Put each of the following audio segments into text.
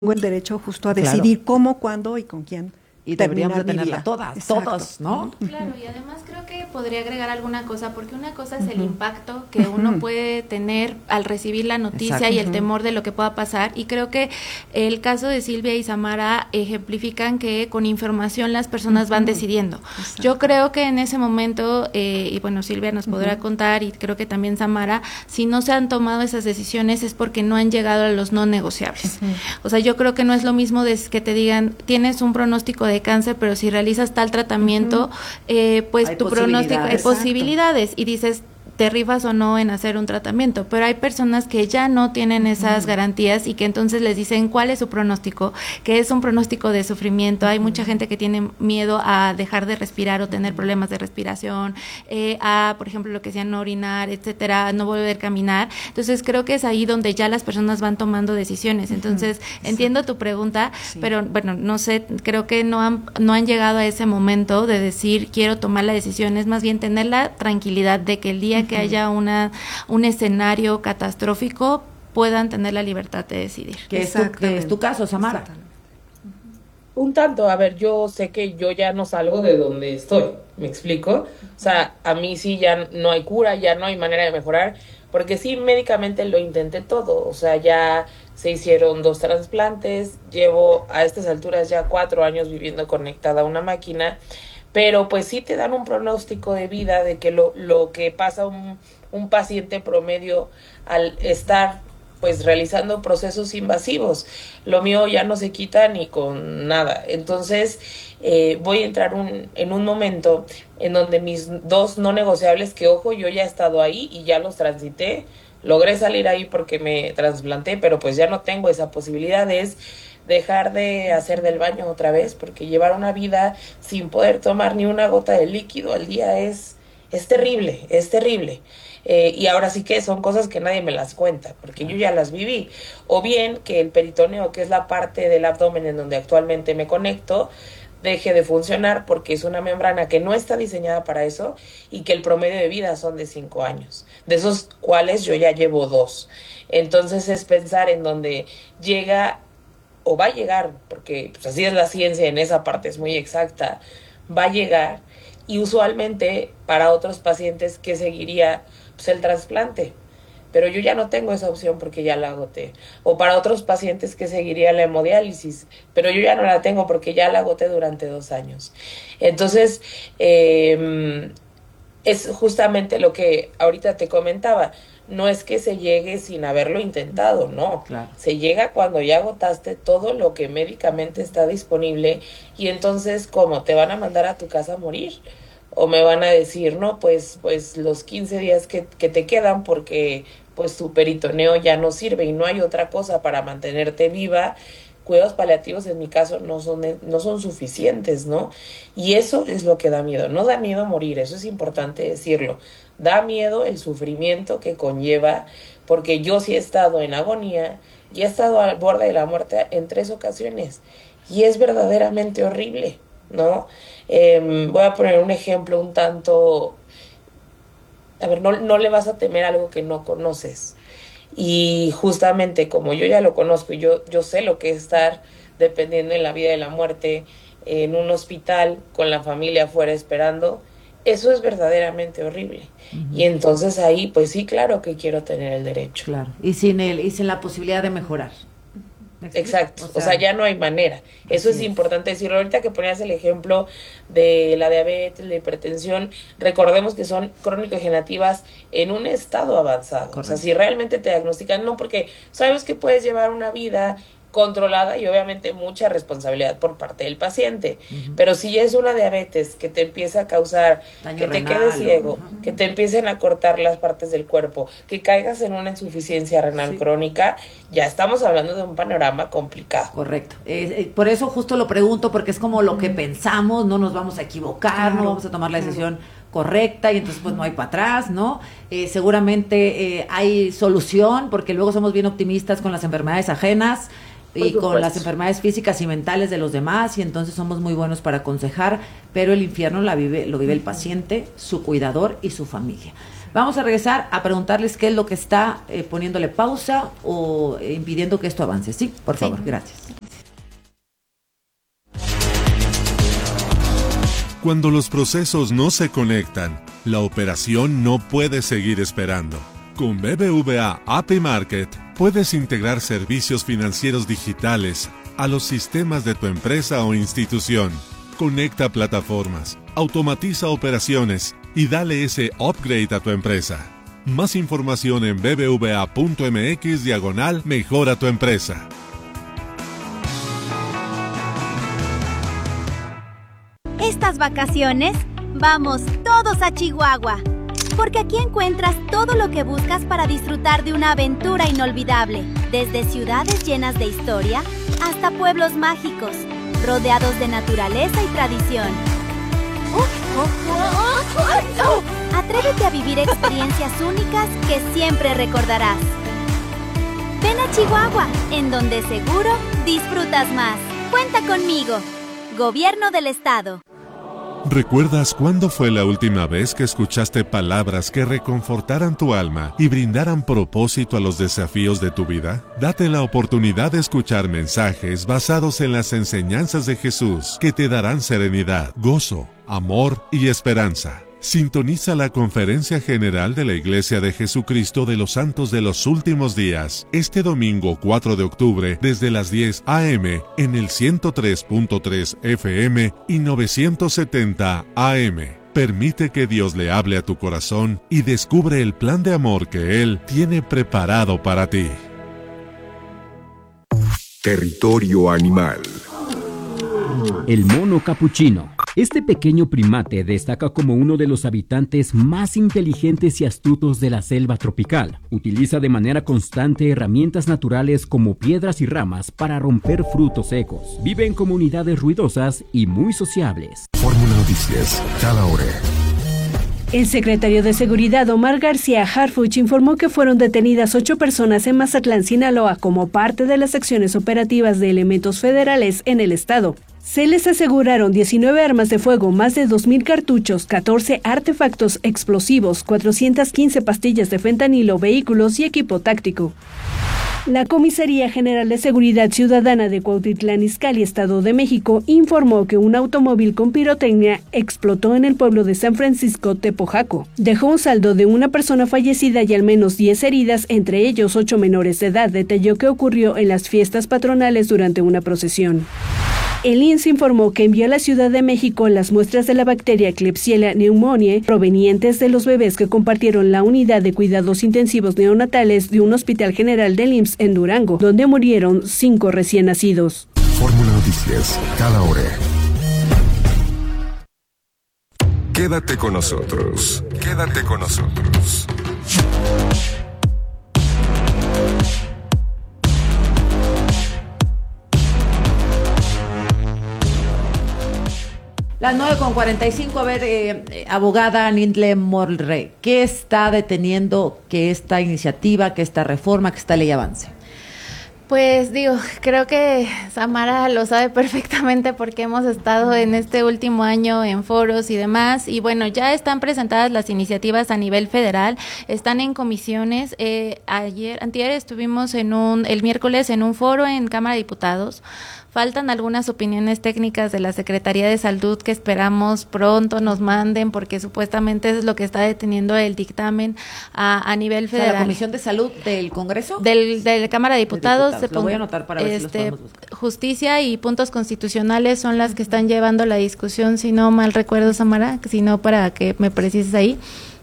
el derecho justo a Claro. decidir cómo, cuándo y con quién. Y deberíamos de terminar mi tenerla vida. todas, Exacto. todos, ¿no? Claro, y además creo que podría agregar alguna cosa, porque una cosa es el impacto que uno puede tener al recibir la noticia Exacto. y el temor de lo que pueda pasar, y creo que el caso de Silvia y Samara ejemplifican que con información las personas van decidiendo. Exacto. Yo creo que en ese momento, y bueno, Silvia nos podrá contar, y creo que también Samara, si no se han tomado esas decisiones es porque no han llegado a los no negociables. O sea, yo creo que no es lo mismo que te digan, tienes un pronóstico de cáncer, pero si realizas tal tratamiento, pues Hay tu pronóstico, hay posibilidades. posibilidades, y dices, te rifas o no en hacer un tratamiento, pero hay personas que ya no tienen esas garantías y que entonces les dicen cuál es su pronóstico, que es un pronóstico de sufrimiento. Hay mucha gente que tiene miedo a dejar de respirar o tener problemas de respiración, a, por ejemplo, lo que sea no orinar, etcétera, no volver a caminar. Entonces creo que es ahí donde ya las personas van tomando decisiones. Entonces entiendo tu pregunta, pero bueno, no sé, creo que no han llegado a ese momento de decir quiero tomar la decisión, es más bien tener la tranquilidad de que el día que haya un escenario catastrófico puedan tener la libertad de decidir. Que es tu caso, Samara. Exactamente. Un tanto, a ver, yo sé que yo ya no salgo de donde estoy, ¿me explico? O sea, a mí sí ya no hay cura, ya no hay manera de mejorar, porque sí médicamente lo intenté todo, o sea, ya se hicieron 2 trasplantes, llevo a estas alturas ya 4 años viviendo conectada a una máquina, pero pues sí te dan un pronóstico de vida de que lo que pasa un paciente promedio al estar pues realizando procesos invasivos. Lo mío ya no se quita ni con nada. Entonces voy a entrar en un momento en donde mis 2 no negociables, que ojo, yo ya he estado ahí y ya los transité, logré salir ahí porque me trasplanté, pero pues ya no tengo esa posibilidad, es dejar de hacer del baño otra vez, porque llevar una vida sin poder tomar ni una gota de líquido al día es terrible, es terrible. Y ahora sí que son cosas que nadie me las cuenta, porque yo ya las viví. O bien que el peritoneo, que es la parte del abdomen en donde actualmente me conecto, deje de funcionar porque es una membrana que no está diseñada para eso y que el promedio de vida son de 5 años, de esos cuales yo ya llevo 2. Entonces es pensar en donde llega o va a llegar, porque pues así es la ciencia, en esa parte es muy exacta, va a llegar, y usualmente para otros pacientes que seguiría pues el trasplante, pero yo ya no tengo esa opción porque ya la agoté, o para otros pacientes que seguiría la hemodiálisis, pero yo ya no la tengo porque ya la agoté durante 2 años. Entonces es justamente lo que ahorita te comentaba, no es que se llegue sin haberlo intentado, no. Claro. Se llega cuando ya agotaste todo lo que médicamente está disponible, y entonces, ¿cómo? ¿Te van a mandar a tu casa a morir? O me van a decir, no, pues los 15 días que te quedan porque pues tu peritoneo ya no sirve y no hay otra cosa para mantenerte viva. Cuidados paliativos en mi caso no son suficientes, ¿no? Y eso es lo que da miedo. No da miedo morir, eso es importante decirlo. Da miedo el sufrimiento que conlleva, porque yo sí he estado en agonía y he estado al borde de la muerte en 3 ocasiones. Y es verdaderamente horrible, ¿no? Voy a poner un ejemplo un tanto... A ver, no le vas a temer algo que no conoces. Y justamente como yo ya lo conozco y yo sé lo que es estar dependiendo en la vida y la muerte en un hospital con la familia afuera esperando, eso es verdaderamente horrible. Y entonces ahí, pues sí, claro que quiero tener el derecho. Claro. Y sin la posibilidad de mejorar. ¿Me explico? Exacto, o sea, ya no hay manera. Eso es importante decirlo. Ahorita que ponías el ejemplo de la diabetes, la hipertensión, recordemos que son crónico-degenerativas en un estado avanzado. Correcto. O sea, si realmente te diagnostican, no, porque sabes que puedes llevar una vida controlada y obviamente mucha responsabilidad por parte del paciente, pero si es una diabetes que te empieza a causar daño que te renal, quedes ciego, ¿no? que te empiecen a cortar las partes del cuerpo, que caigas en una insuficiencia renal crónica, ya estamos hablando de un panorama complicado. Correcto. Por eso justo lo pregunto, porque es como lo que pensamos, no nos vamos a equivocar, no vamos a tomar la decisión correcta y entonces pues no hay para atrás, ¿no? Seguramente hay solución, porque luego somos bien optimistas con las enfermedades ajenas y con las enfermedades físicas y mentales de los demás, y entonces somos muy buenos para aconsejar, pero el infierno lo vive el paciente, su cuidador y su familia. Vamos a regresar a preguntarles qué es lo que está poniéndole pausa o impidiendo que esto avance. Sí, por favor, gracias. Cuando los procesos no se conectan, la operación no puede seguir esperando. Con BBVA API Market puedes integrar servicios financieros digitales a los sistemas de tu empresa o institución. Conecta plataformas, automatiza operaciones y dale ese upgrade a tu empresa. Más información en bbva.mx/mejora tu empresa. Estas vacaciones, vamos todos a Chihuahua, porque aquí encuentras todo lo que buscas para disfrutar de una aventura inolvidable, desde ciudades llenas de historia hasta pueblos mágicos, rodeados de naturaleza y tradición. Atrévete a vivir experiencias únicas que siempre recordarás. Ven a Chihuahua, en donde seguro disfrutas más. Cuenta conmigo. Gobierno del Estado. ¿Recuerdas cuándo fue la última vez que escuchaste palabras que reconfortaran tu alma y brindaran propósito a los desafíos de tu vida? Date la oportunidad de escuchar mensajes basados en las enseñanzas de Jesús que te darán serenidad, gozo, amor y esperanza. Sintoniza la Conferencia General de la Iglesia de Jesucristo de los Santos de los Últimos Días, este domingo 4 de octubre, desde las 10 a.m. en el 103.3 FM y 970 AM. Permite que Dios le hable a tu corazón y descubre el plan de amor que Él tiene preparado para ti. Territorio animal. El mono capuchino. Este pequeño primate destaca como uno de los habitantes más inteligentes y astutos de la selva tropical. Utiliza de manera constante herramientas naturales como piedras y ramas para romper frutos secos. Vive en comunidades ruidosas y muy sociables. Fórmula Noticias, cada hora. El secretario de Seguridad, Omar García Harfuch, informó que fueron detenidas 8 personas en Mazatlán, Sinaloa, como parte de las acciones operativas de elementos federales en el estado. Se les aseguraron 19 armas de fuego, más de 2,000 cartuchos, 14 artefactos explosivos, 415 pastillas de fentanilo, vehículos y equipo táctico. La Comisaría General de Seguridad Ciudadana de Cuautitlán Izcalli, Estado de México, informó que un automóvil con pirotecnia explotó en el pueblo de San Francisco Tepojaco. Dejó un saldo de una persona fallecida y al menos 10 heridas, entre ellos 8 menores de edad. Detalló que ocurrió en las fiestas patronales durante una procesión. El INS informó que envió a la Ciudad de México las muestras de la bacteria Klebsiella pneumoniae provenientes de los bebés que compartieron la unidad de cuidados intensivos neonatales de un hospital general del IMSS en Durango, donde murieron 5 recién nacidos. Fórmula Noticias, cada hora. Quédate con nosotros. Quédate con nosotros. Las 9:45, a ver, abogada Nindle Morre, ¿qué está deteniendo que esta iniciativa, que esta reforma, que esta ley avance? Pues digo, creo que Samara lo sabe perfectamente porque hemos estado en este último año en foros y demás, y bueno, ya están presentadas las iniciativas a nivel federal, están en comisiones. Antier estuvimos el miércoles en un foro en Cámara de Diputados. Faltan algunas opiniones técnicas de la Secretaría de Salud que esperamos pronto nos manden, porque supuestamente es lo que está deteniendo el dictamen a nivel federal. O sea, la Comisión de Salud del Congreso. De la Cámara de Diputados. Lo voy a anotar para ver si los podemos buscar. Justicia y puntos constitucionales son las que están llevando la discusión, si no mal recuerdo, Samara, si no, para que me precises ahí.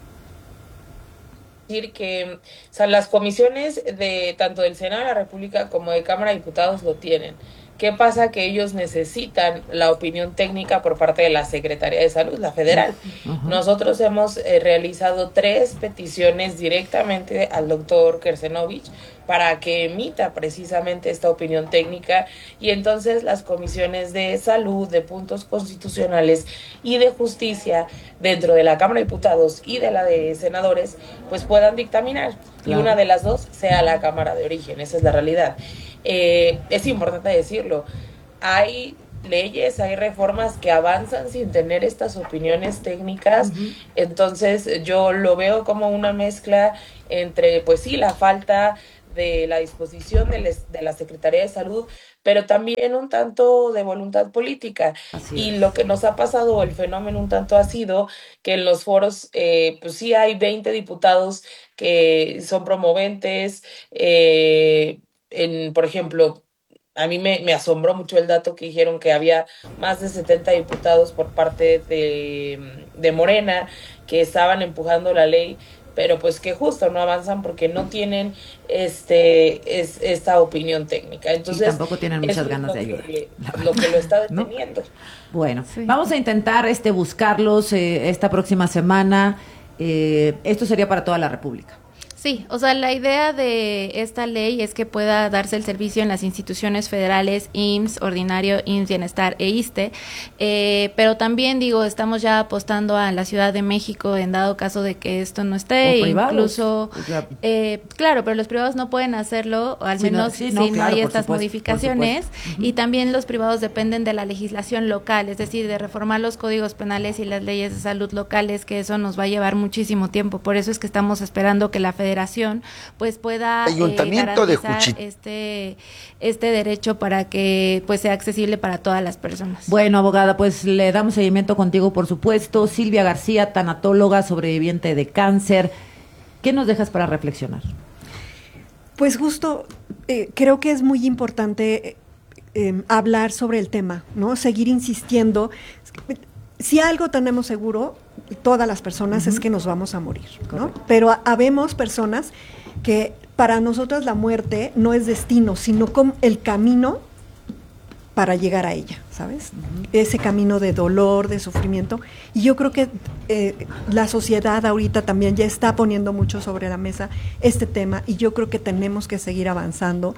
Decir que, o sea, las comisiones de tanto del Senado de la República como de Cámara de Diputados lo tienen. ¿Qué pasa? Que ellos necesitan la opinión técnica por parte de la Secretaría de Salud, la federal. Uh-huh. Nosotros hemos realizado 3 peticiones directamente al doctor Kersenovich para que emita precisamente esta opinión técnica, y entonces las comisiones de salud, de puntos constitucionales y de justicia dentro de la Cámara de Diputados y de la de senadores pues puedan dictaminar. Claro. Y una de las dos sea la Cámara de origen. Esa es la realidad. Es importante decirlo, hay leyes, hay reformas que avanzan sin tener estas opiniones técnicas. Entonces yo lo veo como una mezcla entre, pues sí, la falta de la disposición de la Secretaría de Salud, pero también un tanto de voluntad política. Y lo que nos ha pasado, el fenómeno un tanto ha sido que en los foros, pues sí hay 20 diputados que son promoventes. Por ejemplo, a mí me asombró mucho el dato que dijeron que había más de 70 diputados por parte de Morena que estaban empujando la ley, pero pues que justo no avanzan porque no tienen esta opinión técnica. Entonces, y tampoco tienen muchas ganas de ayudar. Lo que lo está deteniendo. ¿No? Bueno, vamos a intentar buscarlos esta próxima semana. Esto sería para toda la República. Sí, o sea, la idea de esta ley es que pueda darse el servicio en las instituciones federales, IMSS, Ordinario, IMSS, Bienestar e ISSSTE, pero también, estamos ya apostando a la Ciudad de México en dado caso de que esto no esté, incluso, claro, pero los privados no pueden hacerlo, al menos si no hay estas modificaciones, y también los privados dependen de la legislación local, es decir, de reformar los códigos penales y las leyes de salud locales, que eso nos va a llevar muchísimo tiempo, por eso es que estamos esperando que la Federación pues pueda garantizar este derecho para que pues sea accesible para todas las personas. Bueno, abogada, pues le damos seguimiento contigo, por supuesto. Silvia García, tanatóloga, sobreviviente de cáncer. ¿Qué nos dejas para reflexionar? Pues justo creo que es muy importante hablar sobre el tema, ¿no? Seguir insistiendo. Si algo tenemos seguro, todas las personas, es que nos vamos a morir, ¿no? Correcto. Pero habemos personas que para nosotras la muerte no es destino, sino como el camino para llegar a ella, ¿sabes? Ese camino de dolor, de sufrimiento. Y yo creo que la sociedad ahorita también ya está poniendo mucho sobre la mesa este tema, y yo creo que tenemos que seguir avanzando,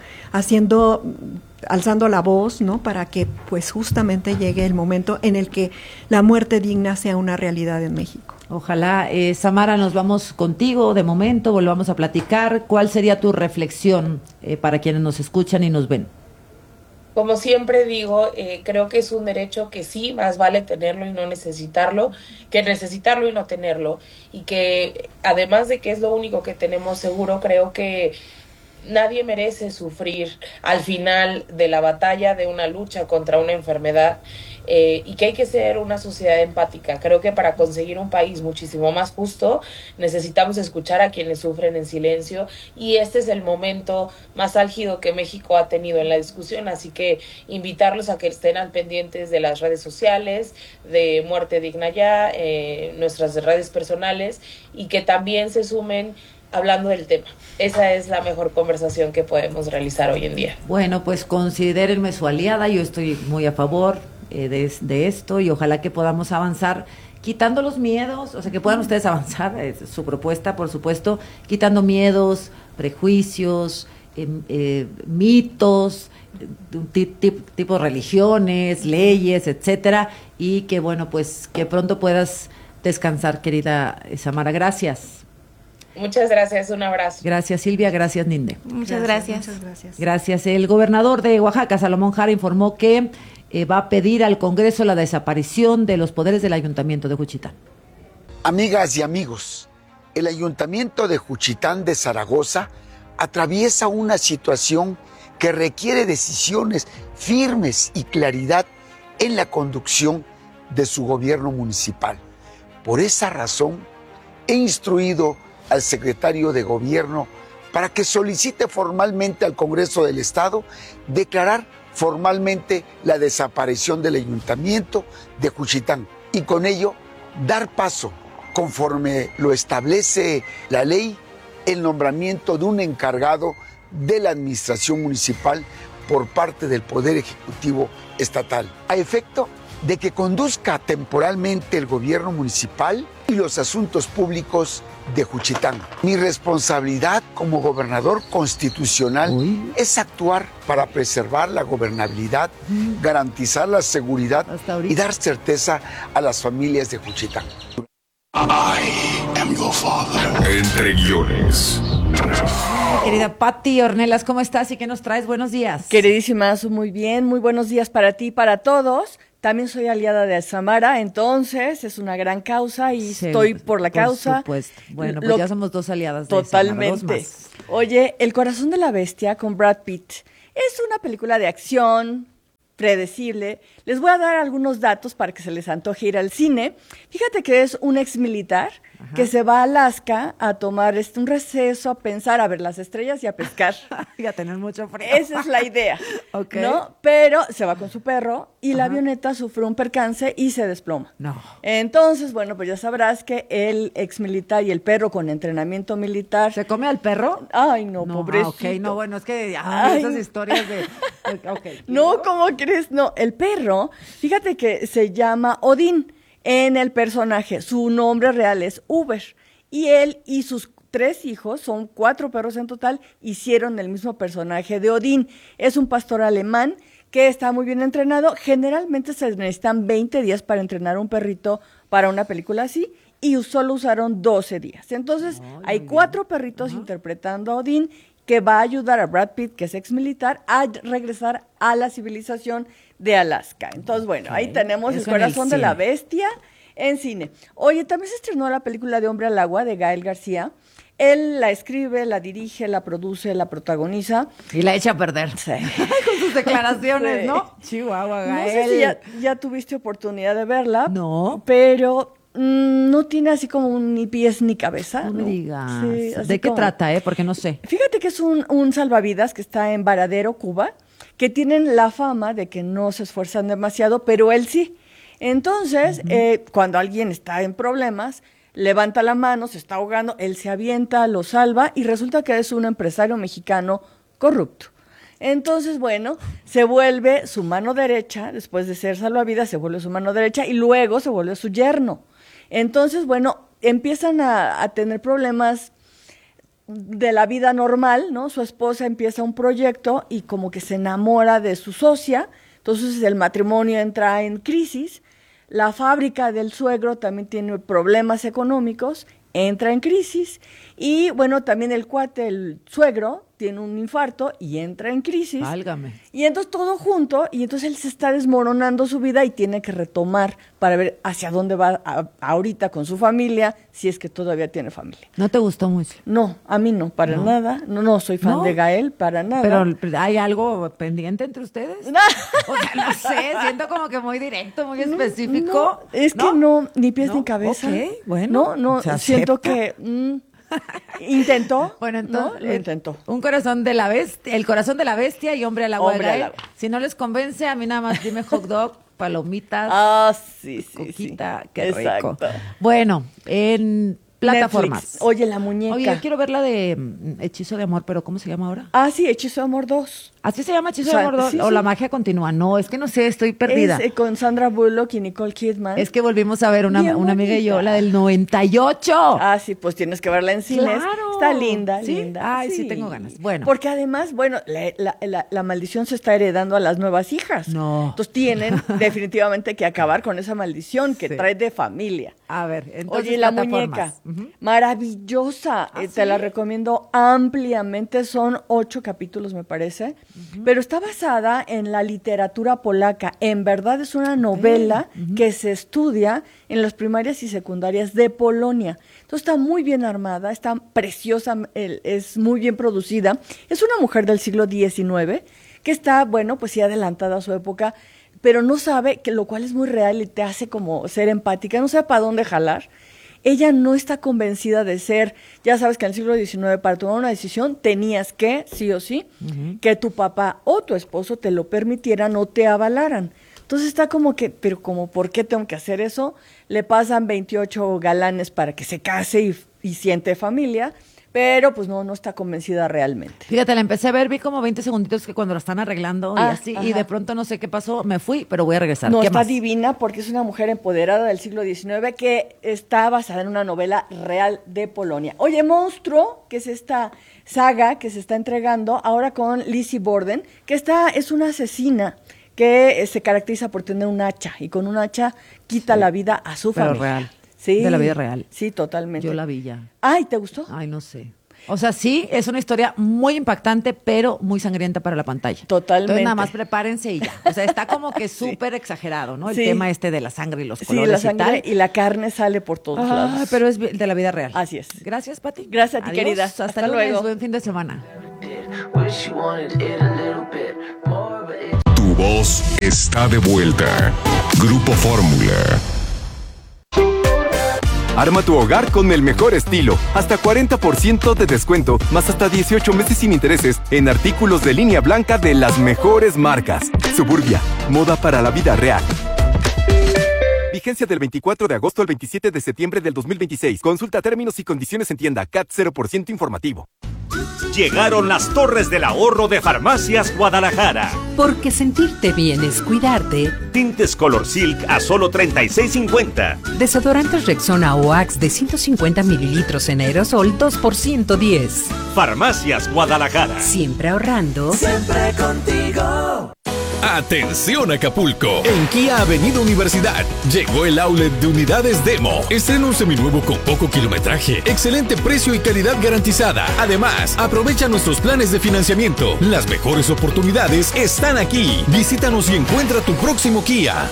alzando la voz, ¿no? Para que pues justamente llegue el momento en el que la muerte digna sea una realidad en México. Ojalá. Samara, nos vamos contigo de momento, volvamos a platicar. ¿Cuál sería tu reflexión para quienes nos escuchan y nos ven? Como siempre digo, creo que es un derecho que sí, más vale tenerlo y no necesitarlo, que necesitarlo y no tenerlo. Y que además de que es lo único que tenemos seguro, creo que nadie merece sufrir al final de la batalla de una lucha contra una enfermedad, y que hay que ser una sociedad empática. Creo que para conseguir un país muchísimo más justo necesitamos escuchar a quienes sufren en silencio, y este es el momento más álgido que México ha tenido en la discusión, así que invitarlos a que estén al pendientes de las redes sociales, de Muerte Digna Ya, nuestras redes personales, y que también se sumen hablando del tema. Esa es la mejor conversación que podemos realizar hoy en día. Bueno, pues considérenme su aliada, yo estoy muy a favor de esto, y ojalá que podamos avanzar quitando los miedos, o sea, que puedan ustedes avanzar, su propuesta, por supuesto, quitando miedos, prejuicios, mitos, tipo de religiones, leyes, etcétera, y que bueno, pues que pronto puedas descansar, querida Samara. Gracias. Muchas gracias, un abrazo. Gracias, Silvia, gracias, Ninde. Muchas gracias. Muchas gracias. Gracias. El gobernador de Oaxaca, Salomón Jara, informó que va a pedir al Congreso la desaparición de los poderes del Ayuntamiento de Juchitán. Amigas y amigos, el Ayuntamiento de Juchitán de Zaragoza atraviesa una situación que requiere decisiones firmes y claridad en la conducción de su gobierno municipal. Por esa razón, he instruido al secretario de Gobierno para que solicite formalmente al Congreso del Estado declarar formalmente la desaparición del Ayuntamiento de Juchitán y con ello dar paso, conforme lo establece la ley, el nombramiento de un encargado de la administración municipal por parte del Poder Ejecutivo Estatal, a efecto de que conduzca temporalmente el gobierno municipal y los asuntos públicos de Juchitán. Mi responsabilidad como gobernador constitucional es actuar para preservar la gobernabilidad, garantizar la seguridad y dar certeza a las familias de Juchitán. I am your father. Entre guiones, Querida Patti Ornelas, ¿cómo estás y qué nos traes? Buenos días. Queridísima Azu, muy bien, muy buenos días para ti y para todos. También soy aliada de Samara, entonces es una gran causa y estoy por la causa. Por supuesto. Bueno, pues ya somos dos aliadas de totalmente. Samara, dos más. Oye, El corazón de la bestia con Brad Pitt es una película de acción predecible. Les voy a dar algunos datos para que se les antoje ir al cine. Fíjate que es un ex militar que se va a Alaska a tomar un receso, a pensar, a ver las estrellas y a pescar. Y a tener mucho frío. Esa es la idea, Okay. ¿no? Pero se va con su perro y la avioneta sufre un percance y se desploma. No. Entonces, bueno, pues ya sabrás que el ex militar y el perro con entrenamiento militar... ¿Se come al perro? Ay, no, pobrecito. Ok, no, bueno, es que esas historias de... Okay, no, ¿cómo crees? No, el perro, fíjate que se llama Odín en el personaje. Su nombre real es Uber. Y él y sus 3 hijos, son 4 perros en total, hicieron el mismo personaje de Odín. Es un pastor alemán que está muy bien entrenado. Generalmente se necesitan 20 días para entrenar un perrito para una película así. Y solo usaron 12 días. Entonces, hay 4 perritos interpretando a Odín, que va a ayudar a Brad Pitt, que es ex militar, a regresar a la civilización de Alaska. Entonces, bueno, ahí tenemos El corazón de la bestia en cine. Oye, también se estrenó la película de Hombre al agua, de Gael García. Él la escribe, la dirige, la produce, la protagoniza. Y la echa a perder. Sí. Con sus declaraciones, Sí. ¿no? Chihuahua, Gael. No sé si ya tuviste oportunidad de verla. No. Pero... no tiene así como ni pies ni cabeza. No me digas. Sí, así ¿de qué como... trata, Porque no sé. Fíjate que es un salvavidas que está en Varadero, Cuba, que tienen la fama de que no se esfuerzan demasiado, pero él sí. Entonces, cuando alguien está en problemas, levanta la mano, se está ahogando, él se avienta, lo salva y resulta que es un empresario mexicano corrupto. Entonces, bueno, se vuelve su mano derecha, después de ser salvavidas, se vuelve su mano derecha y luego se vuelve su yerno. Entonces, bueno, empiezan a tener problemas de la vida normal, ¿no? Su esposa empieza un proyecto y como que se enamora de su socia, entonces el matrimonio entra en crisis, la fábrica del suegro también tiene problemas económicos, entra en crisis y, bueno, también el cuate, el suegro, tiene un infarto y entra en crisis. Válgame. Y entonces todo junto, y entonces él se está desmoronando su vida y tiene que retomar para ver hacia dónde va ahorita con su familia, si es que todavía tiene familia. ¿No te gustó mucho? No, a mí no, para nada. No soy fan de Gael, para nada. Pero ¿hay algo pendiente entre ustedes? O sea, no sé, siento como que muy directo, muy específico. No, es que no, ni pies ni cabeza. Ok, bueno. No, siento que... intentó. Bueno, entonces, ¿no? Lo intentó. Un corazón de la bestia, El corazón de la bestia y Hombre al agua. Hombre al agua. Si no les convence, a mí nada más dime hot dog, palomitas, sí, coquita, sí. qué Exacto. rico. Bueno, en plataformas. Netflix. Oye, la muñeca. Oye, yo quiero ver la de Hechizo de Amor, pero ¿cómo se llama ahora? Sí, Hechizo de Amor 2. ¿Así se llama Hechizo de Amor 2? Sí, ¿O sí. La magia continúa? No, es que no sé, estoy perdida. Es con Sandra Bullock y Nicole Kidman. Es que volvimos a ver una Bien amiga y yo, bonita. la del 98. Sí, pues tienes que verla en cines. Claro. Está linda, ¿Sí? linda. Ay, sí tengo ganas. Bueno. Porque además, bueno, la maldición se está heredando a las nuevas hijas. No. Entonces tienen definitivamente que acabar con esa maldición que Sí. trae de familia. A ver, entonces Oye, la plataformas. muñeca, maravillosa, te ¿sí? la recomiendo ampliamente, son 8 capítulos me parece, pero está basada en la literatura polaca, en verdad es una novela que se estudia en las primarias y secundarias de Polonia, entonces está muy bien armada, está preciosa, es muy bien producida, es una mujer del siglo XIX que está, bueno, pues sí adelantada a su época, pero no sabe, que lo cual es muy real y te hace como ser empática, no sabe para dónde jalar. Ella no está convencida de ser, ya sabes que en el siglo XIX para tomar una decisión tenías que, sí o sí, que tu papá o tu esposo te lo permitieran o te avalaran. Entonces está como que, pero como, ¿por qué tengo que hacer eso? Le pasan 28 galanes para que se case y siente familia, pero pues no está convencida realmente. Fíjate, la empecé a ver, vi como 20 segunditos que cuando la están arreglando y así, y de pronto no sé qué pasó, me fui, pero voy a regresar. No, ¿Qué está más? divina porque es una mujer empoderada del siglo XIX que está basada en una novela real de Polonia. Oye, Monstruo, que es esta saga que se está entregando ahora con Lizzie Borden, que es una asesina que se caracteriza por tener un hacha y con un hacha quita la vida a su Pero familia. real. Sí. De la vida real. Sí, totalmente. Yo la vi ya. Ay, ¿te gustó? Ay, no sé. O sea, sí, es una historia muy impactante, pero muy sangrienta para la pantalla. Totalmente. Entonces, nada más prepárense y ya. O sea, está como que súper exagerado, ¿no? El tema de la sangre y los colores la sangre y tal. Y la carne sale por todos lados. Pero es de la vida real. Así es. Gracias, Pati. Gracias a ti, Adiós. querida. Hasta lunes. Luego. Buen fin de semana. Tu voz está de vuelta. Grupo Fórmula. Arma tu hogar con el mejor estilo. Hasta 40% de descuento, más hasta 18 meses sin intereses en artículos de línea blanca de las mejores marcas. Suburbia, moda para la vida real. Vigencia del 24 de agosto al 27 de septiembre del 2026. Consulta términos y condiciones en tienda. CAT 0% informativo. Llegaron las Torres del Ahorro de Farmacias Guadalajara. Porque sentirte bien es cuidarte. Tintes Color Silk a solo $36.50. Desodorantes Rexona o Axe de 150 mililitros en aerosol 2 por $110. Farmacias Guadalajara. Siempre ahorrando. Siempre contigo. ¡Atención Acapulco! En Kia Avenida Universidad llegó el outlet de unidades Demo. Estrena un seminuevo con poco kilometraje, excelente precio y calidad garantizada. Además, aprovecha nuestros planes de financiamiento. Las mejores oportunidades están aquí. Visítanos y encuentra tu próximo Kia.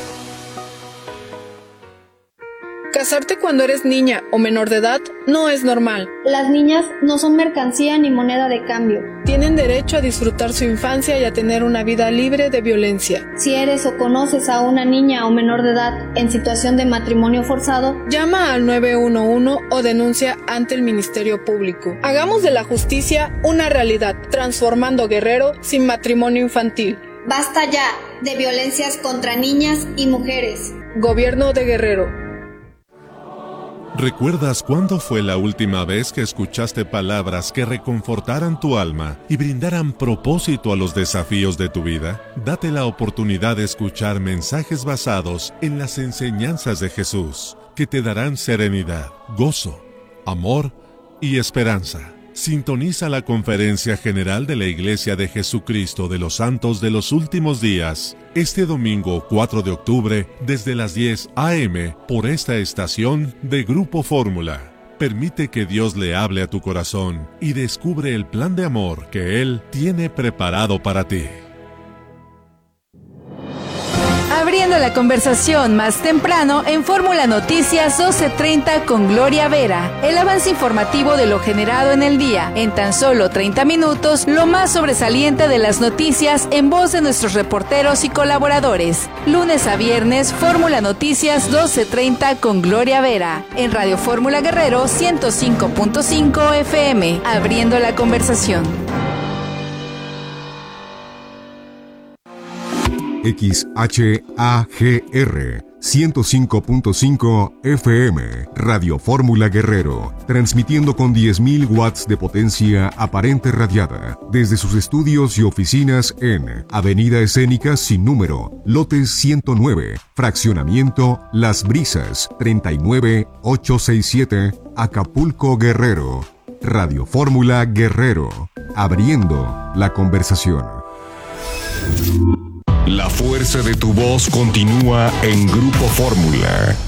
Casarte cuando eres niña o menor de edad no es normal. Las niñas no son mercancía ni moneda de cambio. Tienen derecho a disfrutar su infancia y a tener una vida libre de violencia. Si eres o conoces a una niña o menor de edad en situación de matrimonio forzado, llama al 911 o denuncia ante el Ministerio Público. Hagamos de la justicia una realidad, transformando Guerrero sin matrimonio infantil. Basta ya de violencias contra niñas y mujeres. Gobierno de Guerrero. ¿Recuerdas cuándo fue la última vez que escuchaste palabras que reconfortaran tu alma y brindaran propósito a los desafíos de tu vida? Date la oportunidad de escuchar mensajes basados en las enseñanzas de Jesús, que te darán serenidad, gozo, amor y esperanza. Sintoniza la Conferencia General de la Iglesia de Jesucristo de los Santos de los Últimos Días, este domingo 4 de octubre, desde las 10 a.m., por esta estación de Grupo Fórmula. Permite que Dios le hable a tu corazón y descubre el plan de amor que Él tiene preparado para ti. Abriendo la conversación más temprano en Fórmula Noticias 12:30 con Gloria Vera. El avance informativo de lo generado en el día. En tan solo 30 minutos, lo más sobresaliente de las noticias en voz de nuestros reporteros y colaboradores. Lunes a viernes, Fórmula Noticias 12:30 con Gloria Vera. En Radio Fórmula Guerrero 105.5 FM. Abriendo la conversación. XHAGR 105.5 FM, Radio Fórmula Guerrero, transmitiendo con 10.000 watts de potencia aparente radiada, desde sus estudios y oficinas en Avenida Escénica sin número, lote 109, fraccionamiento Las Brisas, 39867, Acapulco, Guerrero. Radio Fórmula Guerrero, abriendo la conversación. La fuerza de tu voz continúa en Grupo Fórmula.